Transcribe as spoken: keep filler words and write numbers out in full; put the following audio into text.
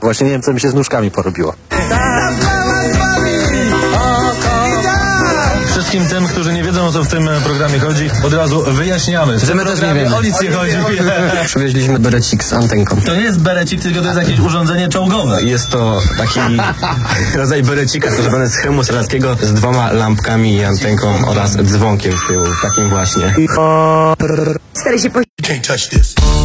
Właśnie nie wiem, co mi się z nóżkami porobiło. Wszystkim tym, którzy nie wiedzą, o co w tym programie chodzi, od razu wyjaśniamy. Że my też nie wiemy. O nic nie chodzi. Przywieźliśmy berecik z antenką. To nie jest berecik, tylko to jest jakieś urządzenie czołgowe. Jest to taki rodzaj berecika zrobiony z hełmu strzeleckiego z dwoma lampkami i antenką oraz dzwonkiem w tyłu, takim właśnie. Stary się po... You can't touch this.